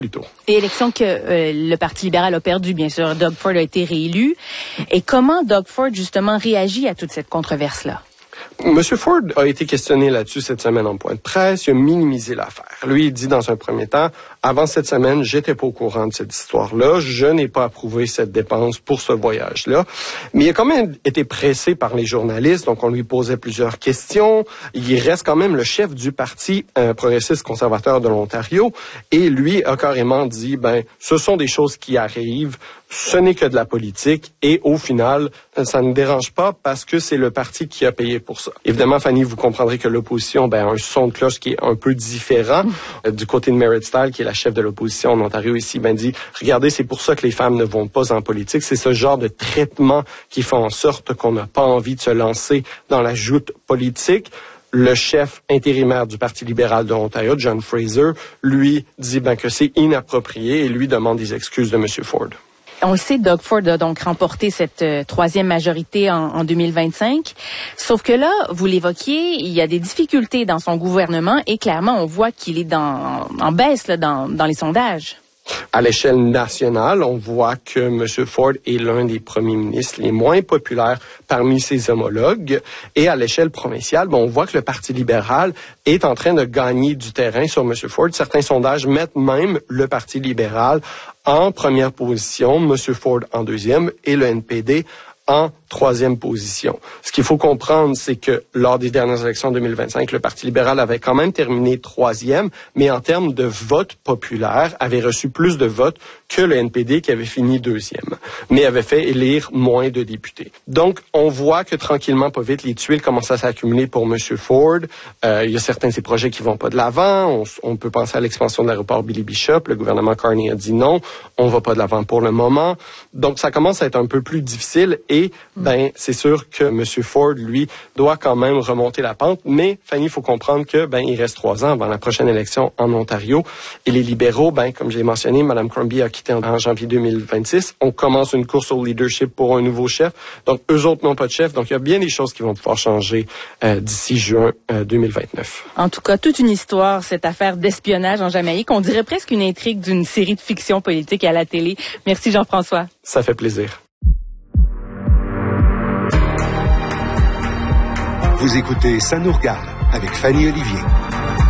plutôt. Et élection que le Parti libéral a perdu, bien sûr. Doug Ford a été réélu. Et comment Doug Ford, justement, réagit à toute cette controverse-là? M. Ford a été questionné là-dessus cette semaine en point de presse. Il a minimisé l'affaire. Lui, il dit dans un premier temps, avant cette semaine, j'étais pas au courant de cette histoire-là. Je n'ai pas approuvé cette dépense pour ce voyage-là. Mais il a quand même été pressé par les journalistes, donc on lui posait plusieurs questions. Il reste quand même le chef du Parti progressiste conservateur de l'Ontario. Et lui a carrément dit, ce sont des choses qui arrivent. Ce n'est que de la politique et au final, ça ne dérange pas parce que c'est le parti qui a payé pour ça. Évidemment, Fanny, vous comprendrez que l'opposition a un son de cloche qui est un peu différent. Du côté de Merit Style, qui est la chef de l'opposition en Ontario ici, dit, regardez, c'est pour ça que les femmes ne vont pas en politique. C'est ce genre de traitement qui fait en sorte qu'on n'a pas envie de se lancer dans la joute politique. Le chef intérimaire du Parti libéral de l'Ontario, John Fraser, lui dit que c'est inapproprié et lui demande des excuses de M. Ford. On le sait, Doug Ford a donc remporté cette troisième majorité en 2025. Sauf que là, vous l'évoquiez, il y a des difficultés dans son gouvernement et clairement, on voit qu'il est en baisse dans les sondages. À l'échelle nationale, on voit que M. Ford est l'un des premiers ministres les moins populaires parmi ses homologues. Et à l'échelle provinciale, on voit que le Parti libéral est en train de gagner du terrain sur M. Ford. Certains sondages mettent même le Parti libéral en première position, M. Ford en deuxième et le NPD en troisième position. Ce qu'il faut comprendre, c'est que lors des dernières élections 2025, le Parti libéral avait quand même terminé troisième, mais en termes de vote populaire, avait reçu plus de votes que le NPD qui avait fini deuxième, mais avait fait élire moins de députés. Donc, on voit que tranquillement, pas vite, les tuiles commencent à s'accumuler pour M. Ford. Il y a certains de ces projets qui vont pas de l'avant. On peut penser à l'expansion de l'aéroport Billy Bishop. Le gouvernement Carney a dit non. On va pas de l'avant pour le moment. Donc, ça commence à être un peu plus difficile et c'est sûr que M. Ford, lui, doit quand même remonter la pente. Mais, Fanny, il faut comprendre que, il reste 3 ans avant la prochaine élection en Ontario. Et les libéraux, comme je l'ai mentionné, Mme Crombie a quitté en janvier 2026. On commence une course au leadership pour un nouveau chef. Donc, eux autres n'ont pas de chef. Donc, il y a bien des choses qui vont pouvoir changer d'ici juin 2029. En tout cas, toute une histoire, cette affaire d'espionnage en Jamaïque. On dirait presque une intrigue d'une série de fiction politique à la télé. Merci, Jean-François. Ça fait plaisir. Vous écoutez Ça nous regarde avec Fanny Olivier.